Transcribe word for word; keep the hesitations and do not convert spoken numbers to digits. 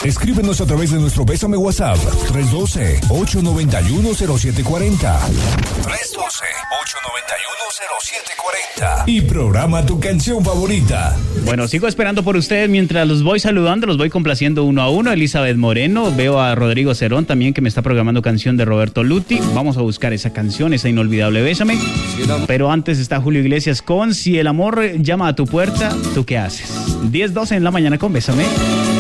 Escríbenos a través de nuestro Bésame WhatsApp tres uno dos, ocho nueve uno, cero siete cuatro cero. tres uno dos, ocho nueve uno, cero siete cuatro cero. Y programa tu canción favorita. Bueno, sigo esperando por ustedes mientras los voy saludando, los voy complaciendo uno a uno. Elizabeth Moreno, veo a Rodrigo Cerón también que me está programando canción de Roberto Luti. Vamos a buscar esa canción, esa inolvidable Bésame. Pero antes está Julio Iglesias con Si el amor llama a tu puerta, ¿tú qué haces? diez doce en la mañana con Bésame.